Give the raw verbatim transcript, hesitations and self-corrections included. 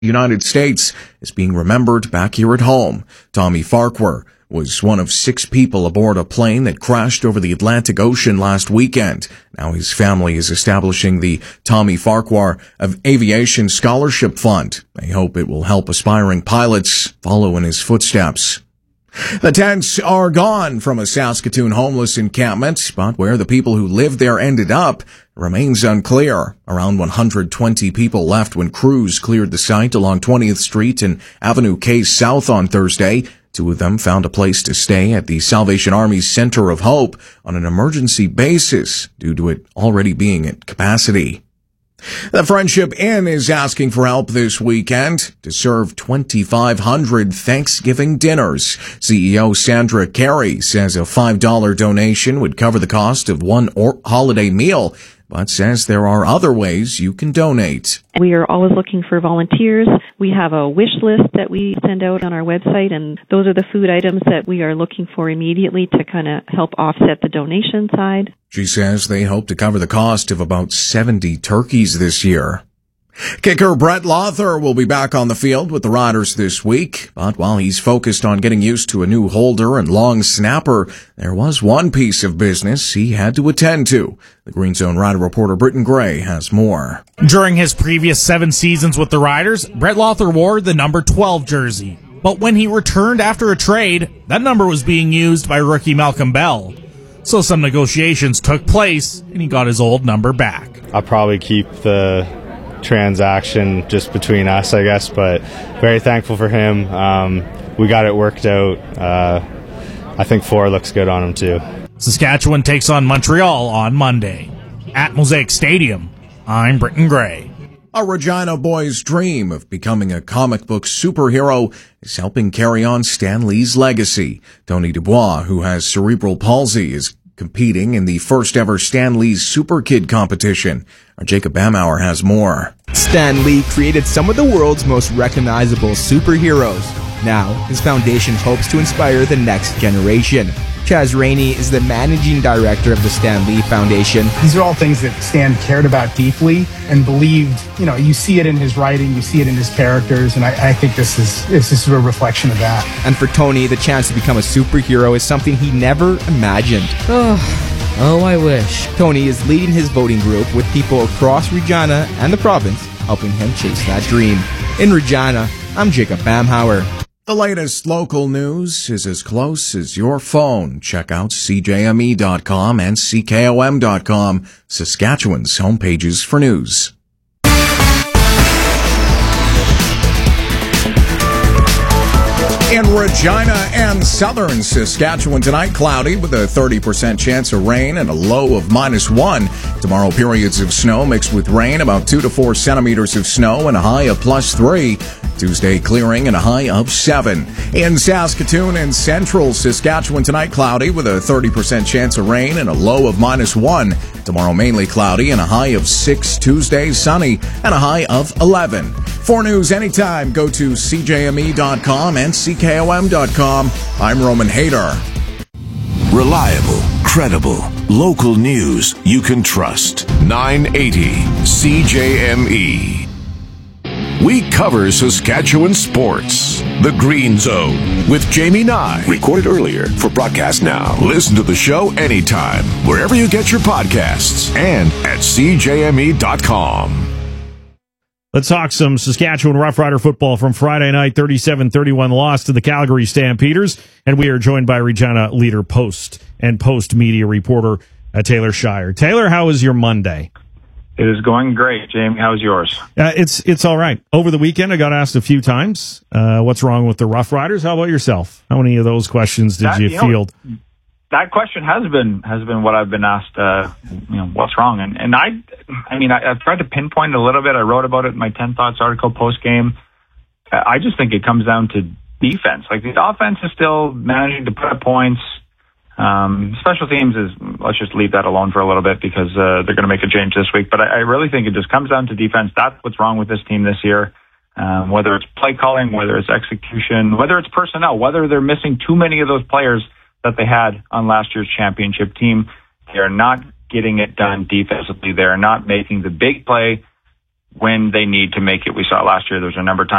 United States is being remembered back here at home. Tommy Farquhar was one of six people aboard a plane that crashed over the Atlantic Ocean last weekend. Now his family is establishing the Tommy Farquhar Aviation Scholarship Fund. They hope it will help aspiring pilots follow in his footsteps. The tents are gone from a Saskatoon homeless encampment, but where the people who lived there ended up remains unclear. Around one hundred twenty people left when crews cleared the site along twentieth Street and Avenue K South on Thursday. Two of them found a place to stay at the Salvation Army's Center of Hope on an emergency basis due to it already being at capacity. The Friendship Inn is asking for help this weekend to serve twenty-five hundred Thanksgiving dinners. C E O Sandra Carey says a five dollar donation would cover the cost of one or- holiday meal, but says there are other ways you can donate. We are always looking for volunteers. We have a wish list that we send out on our website, and those are the food items that we are looking for immediately to kind of help offset the donation side. She says they hope to cover the cost of about seventy turkeys this year. Kicker Brett Lothar will be back on the field with the Riders this week, but while he's focused on getting used to a new holder and long snapper, there was one piece of business he had to attend to. The Green Zone Rider reporter Britton Gray has more. During his previous seven seasons with the Riders, Brett Lothar wore the number twelve jersey. But when he returned after a trade, that number was being used by rookie Malcolm Bell. So some negotiations took place, and he got his old number back. I'll probably keep the transaction just between us, I guess, but very thankful for him. Um, we got it worked out. Uh, I think four looks good on him too. Saskatchewan takes on Montreal on Monday. At Mosaic Stadium, I'm Britton Gray. A Regina boy's dream of becoming a comic book superhero is helping carry on Stan Lee's legacy. Tony Dubois, who has cerebral palsy, is competing in the first ever Stan Lee's Super Kid competition. Our Jacob Bamauer has more. Stan Lee created some of the world's most recognizable superheroes. Now, his foundation hopes to inspire the next generation. Chaz Rainey is the managing director of the Stan Lee Foundation. These are all things that Stan cared about deeply and believed. You know, you see it in his writing, you see it in his characters, and I, I think this is this is a reflection of that. And for Tony, the chance to become a superhero is something he never imagined. Oh, oh, I wish. Tony is leading his voting group with people across Regina and the province, helping him chase that dream. In Regina, I'm Jacob Bamhauer. The latest local news is as close as your phone. Check out C J M E dot com and C K O M dot com, Saskatchewan's homepages for news. In Regina and southern Saskatchewan tonight, cloudy with a thirty percent chance of rain and a low of minus one. Tomorrow, periods of snow mixed with rain, about two to four centimeters of snow and a high of plus three. Tuesday, clearing and a high of seven. In Saskatoon and central Saskatchewan tonight, cloudy with a thirty percent chance of rain and a low of minus one. Tomorrow, mainly cloudy and a high of six. Tuesday, sunny and a high of eleven. For news anytime, go to C J M E dot com and C K O M dot com. I'm Roman Hader. Reliable, credible, local news you can trust. nine eighty C J M E. We cover Saskatchewan sports. The Green Zone with Jamie Nye. Recorded earlier for broadcast now. Listen to the show anytime, wherever you get your podcasts, and at C J M E dot com. Let's talk some Saskatchewan Rough Rider football from Friday night, thirty-seven thirty-one loss to the Calgary Stampeders. And we are joined by Regina Leader Post and Post media reporter uh, Taylor Shire. Taylor, how was your Monday? It is going great, Jamie. How's yours? Uh, it's it's all right. Over the weekend, I got asked a few times, uh, what's wrong with the Rough Riders? How about yourself? How many of those questions did that, you, you know, field? That question has been has been what I've been asked. Uh, you know, what's wrong? And and I, I mean, I, I've tried to pinpoint it a little bit. I wrote about it in my ten Thoughts article post game. I just think it comes down to defense. Like the offense is still managing to put up points. Um, special teams is, let's just leave that alone for a little bit because uh, they're going to make a change this week. But I, I really think it just comes down to defense. That's what's wrong with this team this year. Um, whether it's play calling, whether it's execution, whether it's personnel, whether they're missing too many of those players that they had on last year's championship team. They are not getting it done defensively. They are not making the big play when they need to make it. We saw it last year. There was a number of times